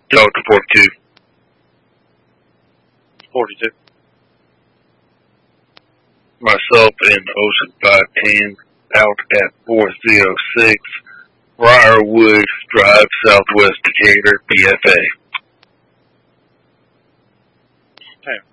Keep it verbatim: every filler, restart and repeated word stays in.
Delta forty-two. forty-two. Myself and Ocean five ten out at four oh six Briarwood Drive, Southwest Decatur, B F A. Okay.